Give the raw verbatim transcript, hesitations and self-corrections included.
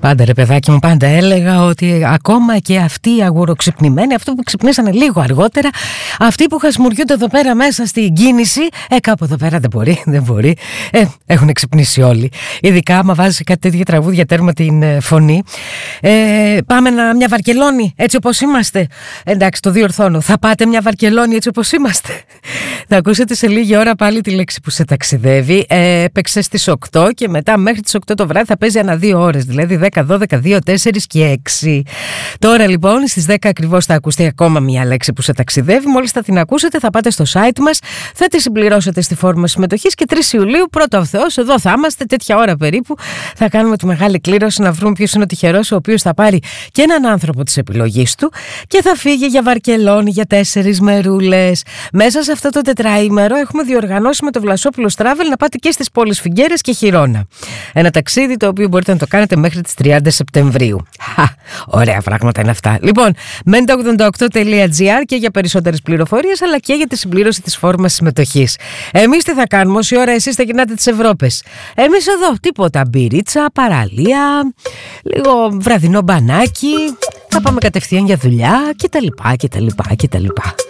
Πάντα ρε παιδάκι μου, πάντα έλεγα ότι ακόμα και αυτοί οι αγουροξυπνημένοι, αυτοί που ξυπνήσανε λίγο αργότερα, αυτοί που χασμουριούνται εδώ πέρα μέσα στην κίνηση, ε, κάπου εδώ πέρα δεν μπορεί, δεν μπορεί. Ε, έχουν ξυπνήσει όλοι. Ειδικά άμα βάζει κάτι τέτοια τραγούδια τέρμα την ε, φωνή. Ε, πάμε να, μια Βαρκελόνη, έτσι όπως είμαστε. Εντάξει, το διορθώνω. Θα πάτε μια Βαρκελόνη έτσι όπως είμαστε. Θα ακούσετε σε λίγη ώρα πάλι τη λέξη που σε ταξιδεύει. Ε, έπαιξε στις οκτώ και μετά μέχρι τις οκτώ το βράδυ θα παίζει ανά δύο ώρες. Δηλαδή δέκα, δώδεκα, δύο, τέσσερα και έξι. Τώρα λοιπόν στις δέκα ακριβώς θα ακουστεί ακόμα μια λέξη που σε ταξιδεύει. Μόλις θα την ακούσετε θα πάτε στο site μας, θα τη συμπληρώσετε στη φόρμα συμμετοχής και τρεις Ιουλίου, πρώτο ο Θεός, εδώ θα είμαστε τέτοια ώρα περίπου. Θα κάνουμε τη μεγάλη κλήρωση να βρούμε ποιος είναι ο τυχερός ο οποίος θα πάρει και έναν άνθρωπο της επιλογής του και θα φύγει για Βαρκελόνη για τέσσερις μερούλες. Μέσα σε αυτό το τετράημερο έχουμε διοργανώσει με το Βλασόπουλο Travel να πάτε και στις πόλεις Φιγγέρας και Χιρόνα. Ένα ταξίδι το οποίο μπορείτε να το κάνετε μέχρι τις τριάντα Σεπτεμβρίου. Χα, ωραία πράγματα είναι αυτά. Λοιπόν, μέντα ογδόντα οκτώ τελεία τζι άρ και για περισσότερες πληροφορίες αλλά και για τη συμπλήρωση της φόρμας συμμετοχής. Εμείς τι θα κάνουμε όση ώρα εσείς θα γυρνάτε τις Ευρώπες? Εμείς εδώ τίποτα, μπυρίτσα, παραλία, λίγο βραδινό μπανάκι, θα πάμε κατευθείαν για δουλειά κτλ. κτλ. κτλ.